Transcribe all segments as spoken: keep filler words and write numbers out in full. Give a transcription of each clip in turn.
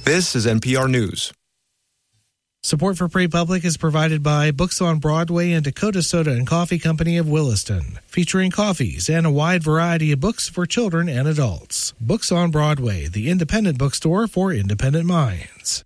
This is N P R News. Support for PrePublic is provided by Books on Broadway and Dakota Soda and Coffee Company of Williston, featuring coffees and a wide variety of books for children and adults. Books on Broadway, the independent bookstore for independent minds.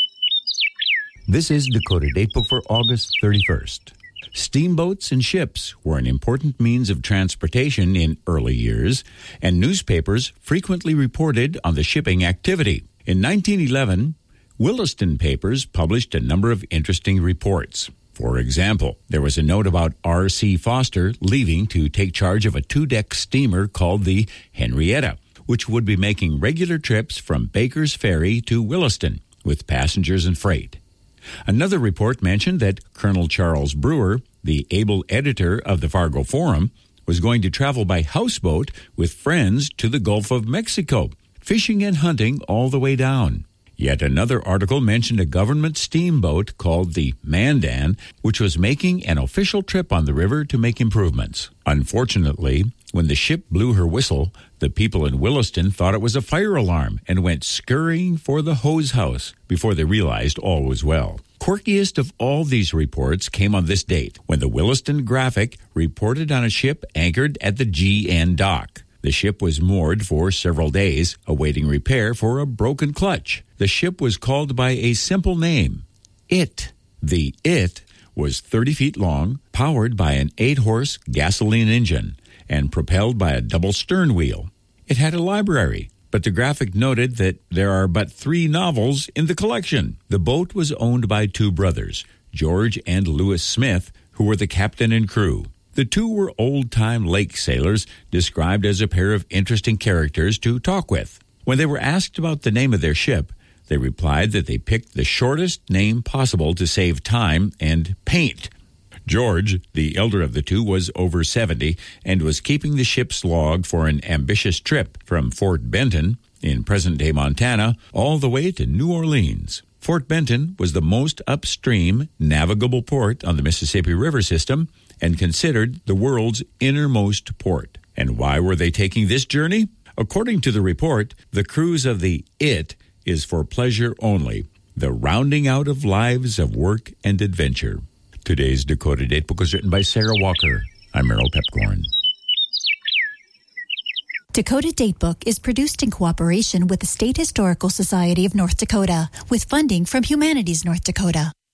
This is Dakota Datebook for August thirty-first. Steamboats and ships were an important means of transportation in early years, and newspapers frequently reported on the shipping activity. In nineteen eleven, Williston papers published a number of interesting reports. For example, there was a note about R C Foster leaving to take charge of a two-deck steamer called the Henrietta, which would be making regular trips from Baker's Ferry to Williston with passengers and freight. Another report mentioned that Colonel Charles Brewer, the able editor of the Fargo Forum, was going to travel by houseboat with friends to the Gulf of Mexico, fishing and hunting all the way down. Yet another article mentioned a government steamboat called the Mandan, which was making an official trip on the river to make improvements. Unfortunately, when the ship blew her whistle, the people in Williston thought it was a fire alarm and went scurrying for the hose house before they realized all was well. Quirkiest of all these reports came on this date, when the Williston Graphic reported on a ship anchored at the G N dock. The ship was moored for several days, awaiting repair for a broken clutch. The ship was called by a simple name, It. The It was thirty feet long, powered by an eight-horse gasoline engine, and propelled by a double stern wheel. It had a library, but the Graphic noted that there are but three novels in the collection. The boat was owned by two brothers, George and Lewis Smith, who were the captain and crew. The two were old-time lake sailors, described as a pair of interesting characters to talk with. When they were asked about the name of their ship, they replied that they picked the shortest name possible to save time and paint. George, the elder of the two, was over seventy and was keeping the ship's log for an ambitious trip from Fort Benton in present-day Montana all the way to New Orleans. Fort Benton was the most upstream navigable port on the Mississippi River system and considered the world's innermost port. And why were they taking this journey? According to the report, the cruise of the It is for pleasure only, the rounding out of lives of work and adventure. Today's Dakota Datebook was written by Sarah Walker. I'm Merrill Pepcorn. Dakota Datebook is produced in cooperation with the State Historical Society of North Dakota with funding from Humanities North Dakota.